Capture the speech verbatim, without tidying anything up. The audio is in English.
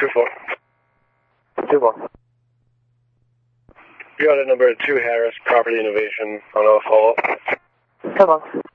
two four. two four. You got a number two Harris, property innovation on a follow-up. Come on.